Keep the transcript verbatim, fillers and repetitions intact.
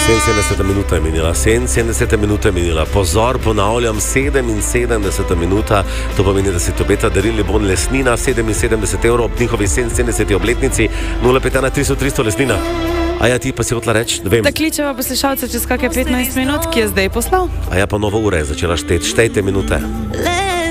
sedeminsedemdeseta minuta je minila, sedeminsedemdeseta minuta je minila. Pozor, ponavljam, sedeminsedemdeseta minuta, to pomeni, da se ti obeta darilni bon Lesnina, sedeminsedemdeset evrov ob njihovi sedeminsedemdeseti obletnici, nula pet ena tristo tristo Lesnina. A ja, ti pa si hotla reči, ne vem. Da kličeva poslušalce čez kakšne petnajst minut, ki je zdaj poslal. A ja, pa nova ura je začela šteti, štejte minute.